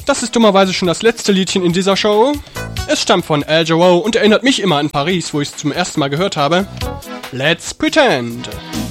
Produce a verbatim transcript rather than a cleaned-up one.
das ist dummerweise schon das letzte Liedchen in dieser Show. Es stammt von Al Jarreau und erinnert mich immer an Paris, wo ich es zum ersten Mal gehört habe. Let's Pretend!